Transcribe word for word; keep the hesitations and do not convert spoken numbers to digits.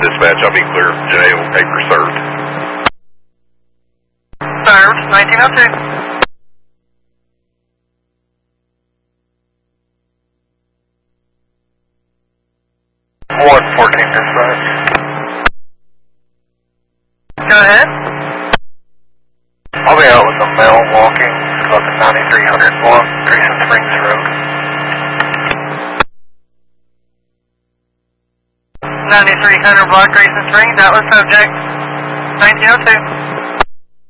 dispatch, I'll be clear. Jail, paper served. Served, nineteen oh two. one fourteen dispatch. Go ahead. I'll be out with a male walking about the ninety-three hundred block, Grayson Springs Road. ninety-three hundred block, Grayson Springs, that was subject nineteen oh two.